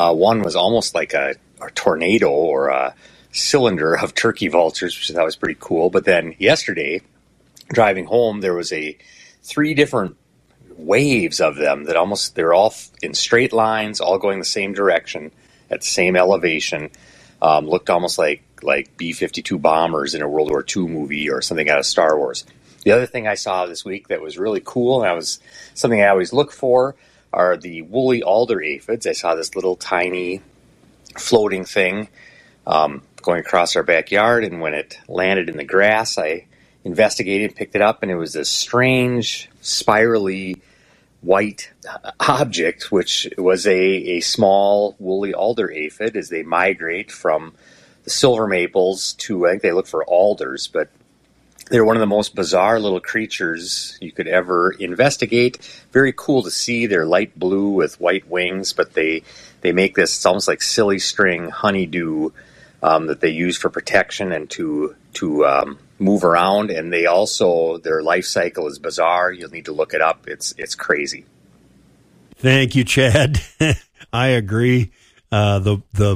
One was almost like a tornado or a cylinder of turkey vultures, which I thought was pretty cool. But then yesterday, driving home, there was 3 different waves of them that they're all in straight lines, all going the same direction at the same elevation. Looked almost like B-52 bombers in a World War II movie or something out of Star Wars. The other thing I saw this week that was really cool, and something I always look for, are the woolly alder aphids. I saw this little tiny floating thing going across our backyard, and when it landed in the grass, I investigated, picked it up, and it was this strange, spirally white object, which was a small woolly alder aphid as they migrate from the silver maples to, I think they look for alders, but they're one of the most bizarre little creatures you could ever investigate. Very cool to see. They're light blue with white wings, but they make this, it's almost like silly string honeydew that they use for protection and to move around. And their life cycle is bizarre. You'll need to look it up. It's crazy. Thank you, Chad. I agree. The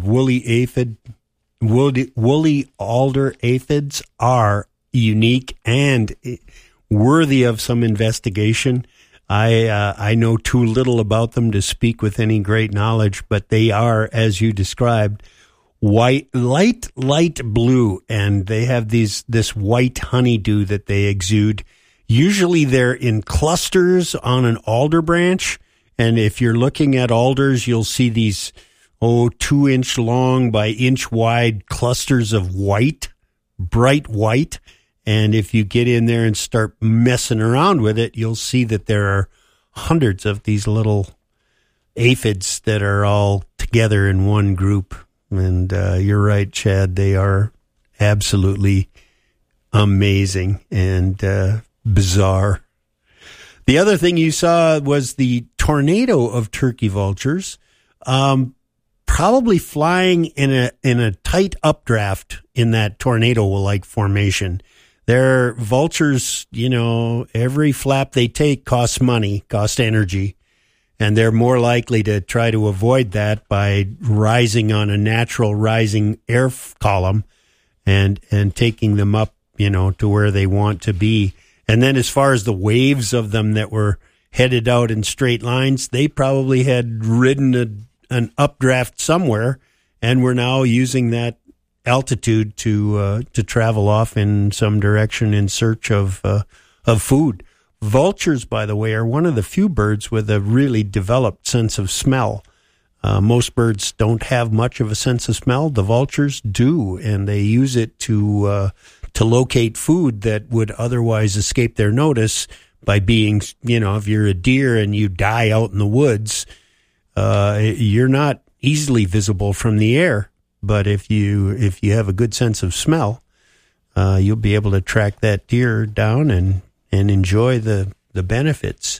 woolly alder aphids are unique and worthy of some investigation. I know too little about them to speak with any great knowledge, but they are, as you described, light blue, and they have this white honeydew that they exude. Usually they're in clusters on an alder branch, and if you're looking at alders, you'll see these 2-inch long by inch wide clusters of white, bright white. And if you get in there and start messing around with it, you'll see that there are hundreds of these little aphids that are all together in one group. And you're right, Chad, they are absolutely amazing and bizarre. The other thing you saw was the tornado of turkey vultures, probably flying in a tight updraft in that tornado-like formation. They're vultures, every flap they take costs money, costs energy, and they're more likely to try to avoid that by rising on a natural rising air column and taking them up, to where they want to be. And then as far as the waves of them that were headed out in straight lines, they probably had ridden an updraft somewhere and were now using that altitude to travel off in some direction in search of food. Vultures, by the way, are one of the few birds with a really developed sense of smell. Most birds don't have much of a sense of smell. The vultures do, and they use it to locate food that would otherwise escape their notice by being, if you're a deer and you die out in the woods, you're not easily visible from the air. But if you have a good sense of smell, you'll be able to track that deer down and enjoy the benefits.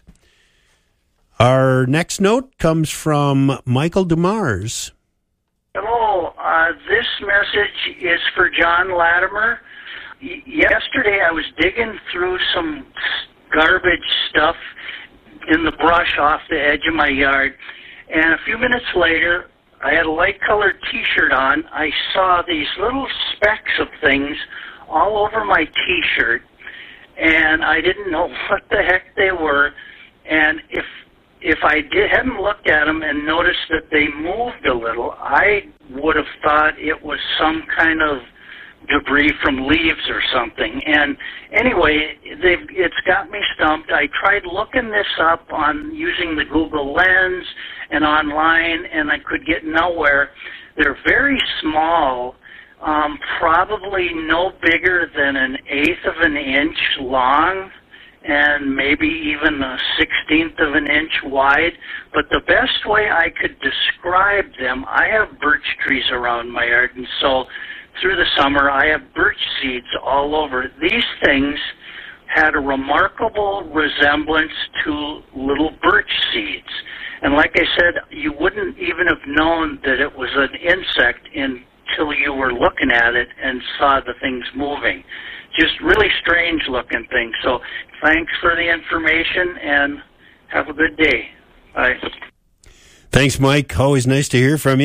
Our next note comes from Michael DeMars. Hello, this message is for John Latimer. Yesterday I was digging through some garbage stuff in the brush off the edge of my yard, and a few minutes later, I had a light-colored T-shirt on. I saw these little specks of things all over my T-shirt, and I didn't know what the heck they were. And if I hadn't looked at them and noticed that they moved a little, I would have thought it was some kind of debris from leaves or something. And anyway, it's got me stumped. I tried looking this up on using the Google Lens and online, and I could get nowhere. They're very small, probably no bigger than 1/8 of an inch long, and maybe even 1/16 of an inch wide. But the best way I could describe them, I have birch trees around my yard, and so through the summer I have birch seeds all over. These things had a remarkable resemblance to little birch seeds. And like I said, you wouldn't even have known that it was an insect until you were looking at it and saw the things moving. Just really strange looking things. So thanks for the information and have a good day. Bye. Thanks, Mike. Always nice to hear from you.